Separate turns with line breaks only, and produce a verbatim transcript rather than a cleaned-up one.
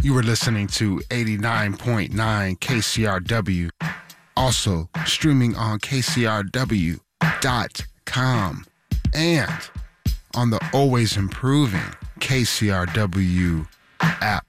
You were listening to eighty-nine point nine K C R W, also streaming on K C R W dot com and on the always improving K C R W app.